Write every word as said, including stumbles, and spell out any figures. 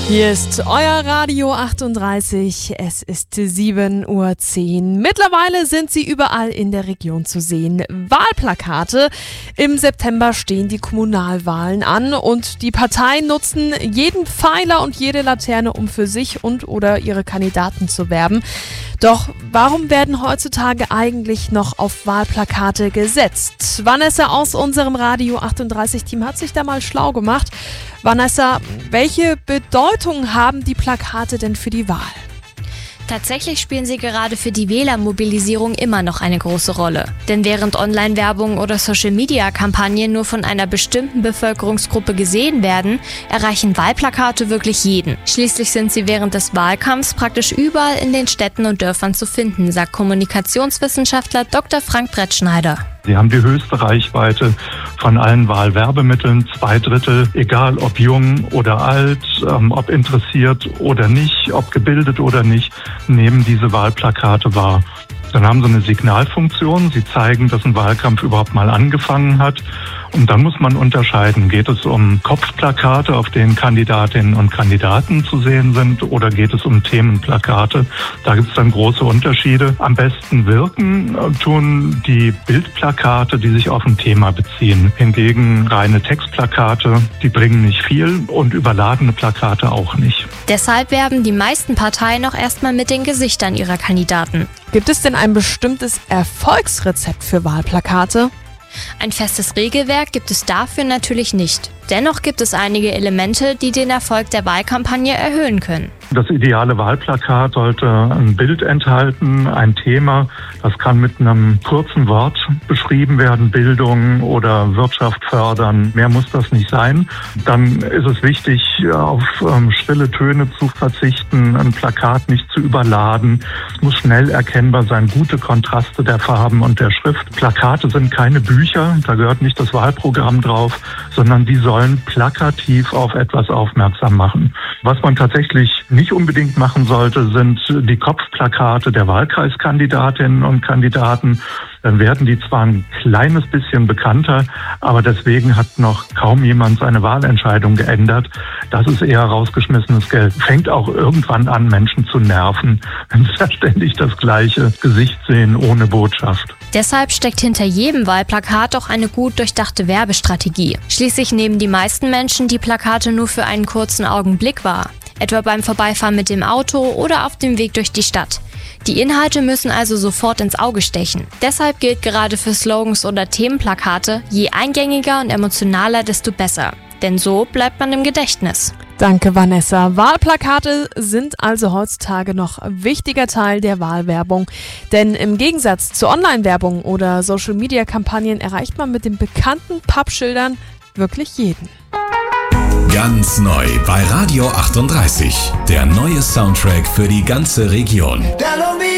Hier ist euer Radio achtunddreißig. Es ist sieben Uhr zehn. Mittlerweile sind sie überall in der Region zu sehen. Wahlplakate. Im September stehen die Kommunalwahlen an und die Parteien nutzen jeden Pfeiler und jede Laterne, um für sich und oder ihre Kandidaten zu werben. Doch warum werden heutzutage eigentlich noch auf Wahlplakate gesetzt? Vanessa aus unserem Radio achtunddreißig-Team hat sich da mal schlau gemacht. Vanessa, welche Bedeutung haben die Plakate denn für die Wahl? Tatsächlich spielen sie gerade für die Wählermobilisierung immer noch eine große Rolle. Denn während Online-Werbung oder Social-Media-Kampagnen nur von einer bestimmten Bevölkerungsgruppe gesehen werden, erreichen Wahlplakate wirklich jeden. Schließlich sind sie während des Wahlkampfs praktisch überall in den Städten und Dörfern zu finden, sagt Kommunikationswissenschaftler Doktor Frank Brettschneider. Sie haben die höchste Reichweite von allen Wahlwerbemitteln. Zwei Drittel, egal ob jung oder alt, ähm, ob interessiert oder nicht, ob gebildet oder nicht, nehmen diese Wahlplakate wahr. Dann haben sie eine Signalfunktion. Sie zeigen, dass ein Wahlkampf überhaupt mal angefangen hat. Und dann muss man unterscheiden, geht es um Kopfplakate, auf denen Kandidatinnen und Kandidaten zu sehen sind, oder geht es um Themenplakate? Da gibt es dann große Unterschiede. Am besten wirken tun die Bildplakate, die sich auf ein Thema beziehen. Hingegen reine Textplakate, die bringen nicht viel, und überladene Plakate auch nicht. Deshalb werben die meisten Parteien auch erstmal mit den Gesichtern ihrer Kandidaten. Gibt es denn ein bestimmtes Erfolgsrezept für Wahlplakate? Ein festes Regelwerk gibt es dafür natürlich nicht. Dennoch gibt es einige Elemente, die den Erfolg der Wahlkampagne erhöhen können. Das ideale Wahlplakat sollte ein Bild enthalten, ein Thema. Das kann mit einem kurzen Wort beschrieben werden, Bildung oder Wirtschaft fördern. Mehr muss das nicht sein. Dann ist es wichtig, auf ähm, schrille Töne zu verzichten, ein Plakat nicht zu überladen. Es muss schnell erkennbar sein, gute Kontraste der Farben und der Schrift. Plakate sind keine Bücher, da gehört nicht das Wahlprogramm drauf, sondern die sollen plakativ auf etwas aufmerksam machen. Was man tatsächlich nicht unbedingt machen sollte, sind die Kopfplakate der Wahlkreiskandidatinnen und Kandidaten. Dann werden die zwar ein kleines bisschen bekannter, aber deswegen hat noch kaum jemand seine Wahlentscheidung geändert. Das ist eher rausgeschmissenes Geld. Fängt auch irgendwann an, Menschen zu nerven, wenn sie da ständig das gleiche Gesicht sehen, ohne Botschaft. Deshalb steckt hinter jedem Wahlplakat auch eine gut durchdachte Werbestrategie. Schließlich nehmen die meisten Menschen die Plakate nur für einen kurzen Augenblick wahr. Etwa beim Vorbeifahren mit dem Auto oder auf dem Weg durch die Stadt. Die Inhalte müssen also sofort ins Auge stechen. Deshalb gilt gerade für Slogans oder Themenplakate, je eingängiger und emotionaler, desto besser. Denn so bleibt man im Gedächtnis. Danke, Vanessa. Wahlplakate sind also heutzutage noch ein wichtiger Teil der Wahlwerbung. Denn im Gegensatz zu Online-Werbung oder Social-Media-Kampagnen erreicht man mit den bekannten Pappschildern wirklich jeden. Ganz neu bei Radio achtunddreißig. Der neue Soundtrack für die ganze Region.